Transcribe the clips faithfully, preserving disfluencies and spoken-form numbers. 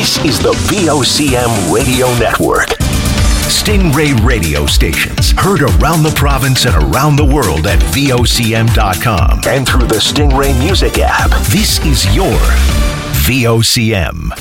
This is the V O C M Radio Network. Stingray radio stations heard around the province and around the world at V O C M dot com and through the Stingray Music app. This is your V O C M.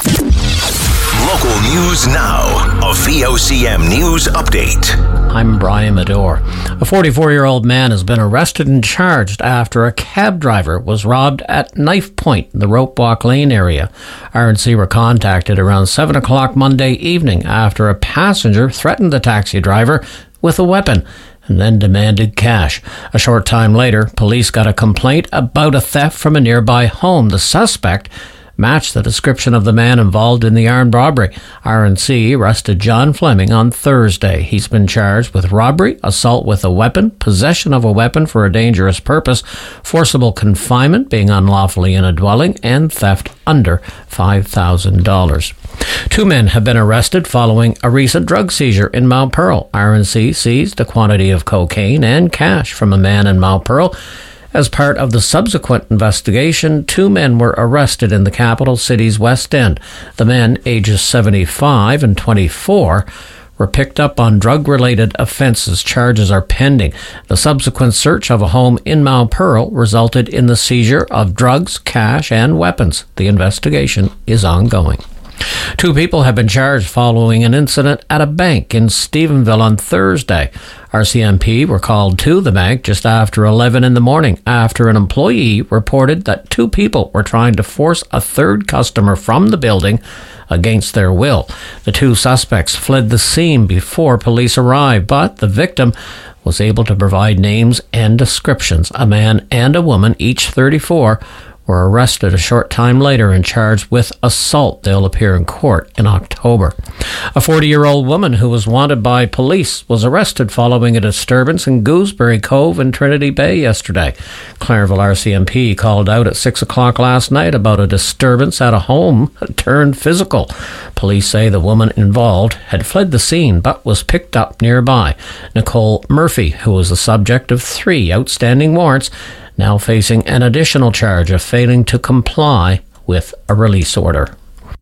Local news now. A V O C M News Update. I'm Brian Medore. A forty-four-year-old man has been arrested and charged after a cab driver was robbed at Knife Point in the Rope Walk Lane area. R and C were contacted around seven o'clock Monday evening after a passenger threatened the taxi driver with a weapon and then demanded cash. A short time later, police got a complaint about a theft from a nearby home. The suspect matched the description of the man involved in the armed robbery. R and C arrested John Fleming on Thursday. He's been charged with robbery, assault with a weapon, possession of a weapon for a dangerous purpose, forcible confinement, being unlawfully in a dwelling, and theft under five thousand dollars. Two men have been arrested following a recent drug seizure in Mount Pearl. R and C seized a quantity of cocaine and cash from a man in Mount Pearl. As part of the subsequent investigation, two men were arrested in the capital city's West End. The men, ages seventy-five and twenty-four, were picked up on drug-related offences. Charges are pending. The subsequent search of a home in Mount Pearl resulted in the seizure of drugs, cash, and weapons. The investigation is ongoing. Two people have been charged following an incident at a bank in Stephenville on Thursday. R C M P were called to the bank just after eleven in the morning after an employee reported that two people were trying to force a third customer from the building against their will. The two suspects fled the scene before police arrived, but the victim was able to provide names and descriptions. A man and a woman, each thirty-four, were arrested a short time later and charged with assault. They'll appear in court in October. A forty-year-old woman who was wanted by police was arrested following a disturbance in Gooseberry Cove in Trinity Bay yesterday. Clarenville R C M P called out at six o'clock last night about a disturbance at a home that turned physical. Police say the woman involved had fled the scene but was picked up nearby. Nicole Murphy, who was the subject of three outstanding warrants, now facing an additional charge of failing to comply with a release order.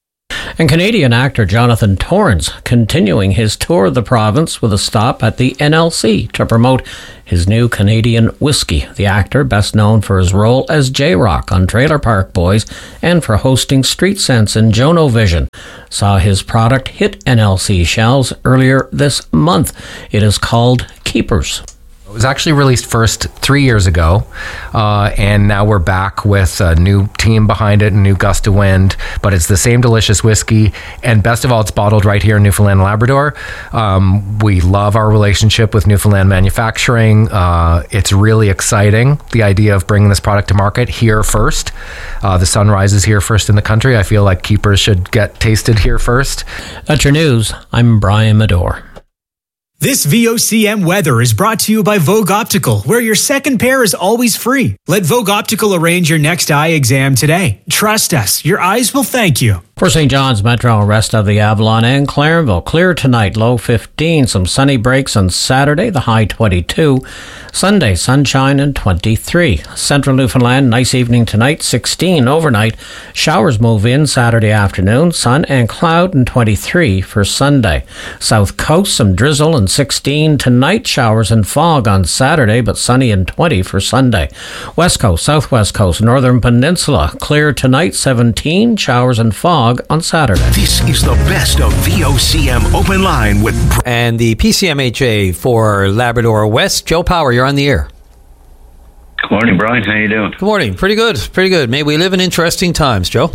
And Canadian actor Jonathan Torrens continuing his tour of the province with a stop at the N L C to promote his new Canadian whiskey. The actor, best known for his role as J-Rock on Trailer Park Boys and for hosting Street Sense in Jono Vision, saw his product hit N L C shelves earlier this month. It is called Keepers. It was actually released first three years ago, uh, and now we're back with a new team behind it, a new gust of wind, but it's the same delicious whiskey, and best of all, it's bottled right here in Newfoundland and Labrador. Um, we love our relationship with Newfoundland Manufacturing. Uh, it's really exciting, the idea of bringing this product to market here first. Uh, the sun rises here first in the country. I feel like Keepers should get tasted here first. That's your news. I'm Brian Medore. This V O C M weather is brought to you by Vogue Optical, where your second pair is always free. Let Vogue Optical arrange your next eye exam today. Trust us, your eyes will thank you. For Saint John's Metro and rest of the Avalon and Clarenville, clear tonight, low fifteen. Some sunny breaks on Saturday, the high twenty-two. Sunday, sunshine and twenty-three. Central Newfoundland, nice evening tonight, sixteen overnight. Showers move in Saturday afternoon, sun and cloud and twenty-three for Sunday. South Coast, some drizzle and sixteen tonight. Showers and fog on Saturday, but sunny and twenty for Sunday. West Coast, Southwest Coast, Northern Peninsula, clear tonight, seventeen. Showers and fog on Saturday. This is the best of V O C M Open Line with... And the P C M H A for Labrador West. Joe Power, you're on the air. Good morning, Brian. How you doing? Good morning. Pretty good. Pretty good. May we live in interesting times, Joe.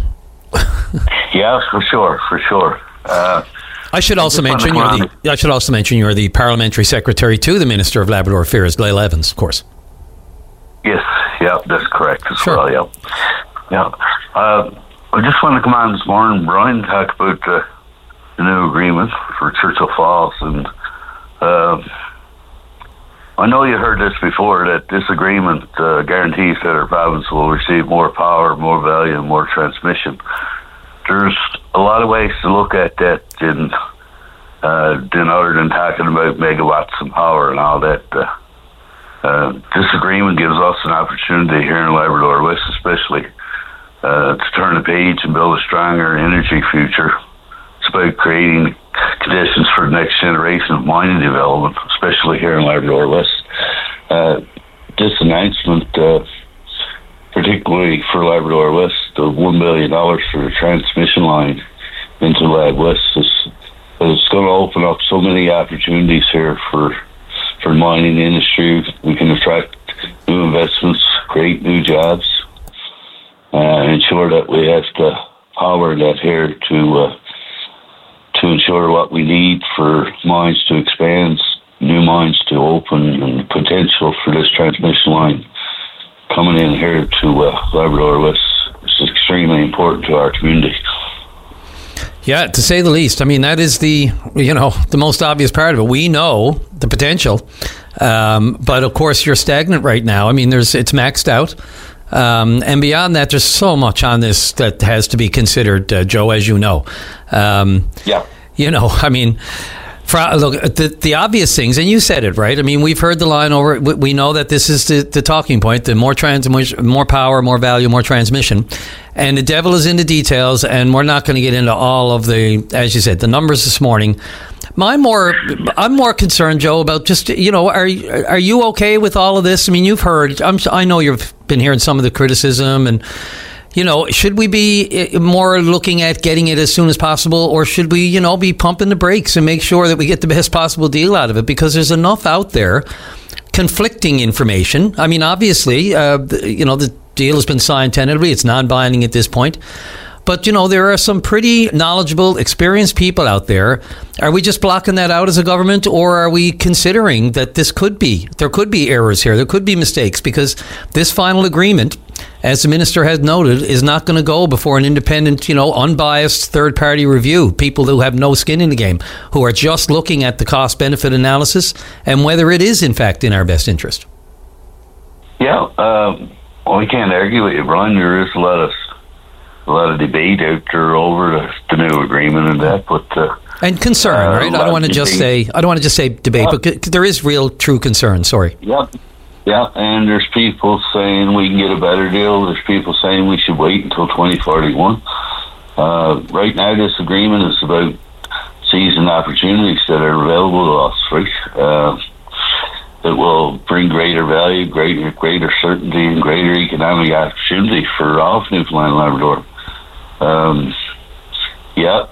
Yeah, for sure. For sure. Uh, I should also mention you're the. I should also mention you're the parliamentary secretary to the Minister of Labrador Affairs, Gail Evans, of course. Yes. Yeah, that's correct as sure. well. Yeah. Yeah. Uh, I just wanted to come on this morning, Brian, and talk about uh, the new agreement for Churchill Falls. And uh, I know you heard this before, that this agreement uh, guarantees that our province will receive more power, more value, and more transmission. There's a lot of ways to look at that in, uh, in other than talking about megawatts and power and all that. Uh, uh, this agreement gives us an opportunity here in Labrador West especially, Uh, to turn the page and build a stronger energy future about creating conditions for the next generation of mining development, especially here in Labrador West. Uh, this announcement, uh, particularly for Labrador West, the one billion dollars for the transmission line into Lab West is, is going to open up so many opportunities here for for the mining industry. We can attract new investments, create new jobs, uh, ensure that we have the power that here to uh, to ensure what we need for mines to expand, new mines to open, and potential for this transmission line coming in here to uh, Labrador West is extremely important to our community. Yeah, to say the least. I mean, that is the, you know, the most obvious part of it. We know the potential, um, but of course you're stagnant right now. I mean, there's it's maxed out. Um, and beyond that, there's so much on this that has to be considered, uh, Joe, as you know. Um, yeah. You know, I mean, for, look, the, the obvious things, and you said it, right? I mean, we've heard the line over, we, we know that this is the, the talking point, the more transmission, more power, more value, more transmission. And the devil is in the details, and we're not going to get into all of the, as you said, the numbers this morning. My more, I'm more concerned, Joe, about just, you know, are are you okay with all of this? I mean, you've heard, I'm, I know you've been hearing some of the criticism, and, you know, should we be more looking at getting it as soon as possible, or should we, you know, be pumping the brakes and make sure that we get the best possible deal out of it? Because there's enough out there, conflicting information. I mean, obviously, uh, you know, the deal has been signed tentatively. It's non-binding at this point. But, you know, there are some pretty knowledgeable, experienced people out there. Are we just blocking that out as a government, or are we considering that this could be, there could be errors here, there could be mistakes, because this final agreement, as the minister has noted, is not going to go before an independent, you know, unbiased third-party review, people who have no skin in the game, who are just looking at the cost-benefit analysis and whether it is, in fact, in our best interest. Yeah, um, well, we can't argue with you, Brian. There is a lot of a lot of debate out there over the, the new agreement and that, but uh, and concern, uh, right? I don't want to just say I don't want to just say debate, yeah. But there is real, true concern. Sorry. Yeah, yeah, and there's people saying we can get a better deal. There's people saying we should wait until twenty forty-one. Uh, right now, this agreement is about seizing opportunities that are available to us, right? Uh, it will bring greater value, greater greater certainty, and greater economic opportunity for all of Newfoundland and Labrador. Um, yeah,